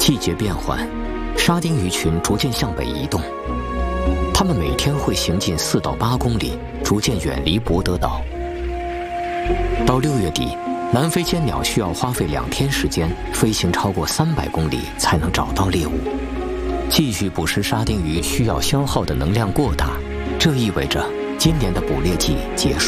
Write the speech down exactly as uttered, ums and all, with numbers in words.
季节变换，沙丁鱼群逐渐向北移动。它们每天会行进四到八公里，逐渐远离博德岛。到六月底，南非尖鸟需要花费两天时间，飞行超过三百公里才能找到猎物。继续捕食沙丁鱼需要消耗的能量过大，这意味着今年的捕猎季结束。